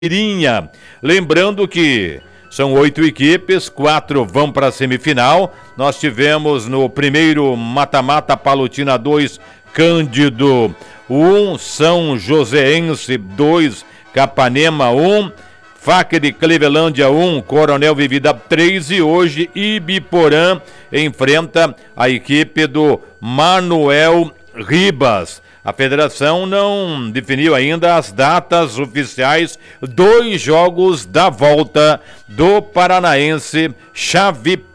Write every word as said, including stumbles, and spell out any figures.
Irinha. Lembrando que são oito equipes, quatro vão para a semifinal. Nós tivemos no primeiro mata-mata Palotina dois, Cândido um, São Joséense dois, Capanema um, Faca de Clevelândia um, Coronel Vivida três e hoje Ibiporã enfrenta a equipe do Manuel Ribas. A federação não definiu ainda as datas oficiais dos jogos da volta do Paranaense Chave